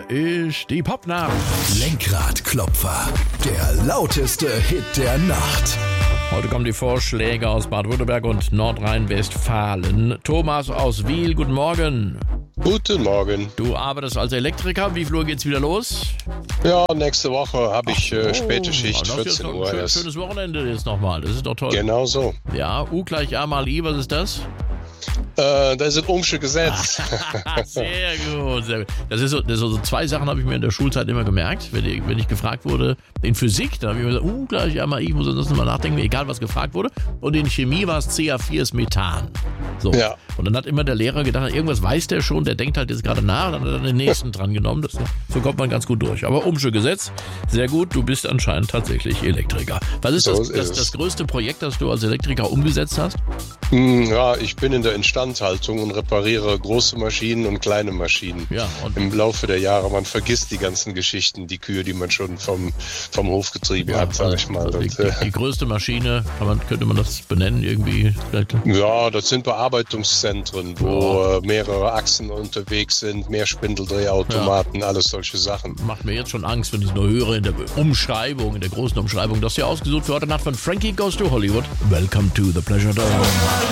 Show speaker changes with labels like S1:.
S1: ist die Popnacht.
S2: Lenkradklopfer, der lauteste Hit der Nacht.
S1: Heute kommen die Vorschläge aus Baden-Württemberg und Nordrhein-Westfalen. Thomas aus Wiel, guten Morgen.
S3: Guten Morgen.
S1: Du arbeitest als Elektriker. Wie viel Uhr geht's wieder los?
S3: Ja, nächste Woche habe ich späte Schicht,
S1: das ist
S3: 14
S1: doch
S3: Uhr
S1: ein
S3: erst.
S1: schönes Wochenende jetzt nochmal. Das ist doch toll.
S3: Genau so.
S1: Ja, U gleich A mal I, was ist das?
S3: Das ist ein Ohmsche Gesetz.
S1: Sehr gut, sehr gut. Das ist so zwei Sachen habe ich mir in der Schulzeit immer gemerkt. Wenn ich gefragt wurde, in Physik, dann habe ich mir gesagt, U gleich A mal I, muss ich sonst mal nachdenken, egal was gefragt wurde. Und in Chemie war es CH4 ist Methan. So.
S3: Ja.
S1: Und dann hat immer der Lehrer gedacht, irgendwas weiß der schon, der denkt halt jetzt gerade nach, und dann hat er den nächsten dran genommen. So kommt man ganz gut durch. Aber Ohmsche Gesetz, sehr gut, du bist anscheinend tatsächlich Elektriker. Was ist
S3: So
S1: das größte Projekt, das du als Elektriker umgesetzt hast?
S3: Ja, ich bin in der Instandhaltung und repariere große Maschinen und kleine Maschinen.
S1: Ja, und
S3: Im Laufe der Jahre, man vergisst die ganzen Geschichten, die Kühe, die man schon vom Hof getrieben hat, sag ich mal.
S1: Also
S3: Und,
S1: die größte Maschine, könnte man das benennen irgendwie? Vielleicht?
S3: ja, das sind Bearbeitungszentren, wo mehrere Achsen unterwegs sind, mehr Spindeldrehautomaten, alles solche Sachen.
S1: Macht mir jetzt schon Angst, wenn ich es nur höre in der Umschreibung, in der großen Umschreibung. Das hier ausgesucht für heute Nacht von Frankie Goes to Hollywood. Welcome to the Pleasure Dome.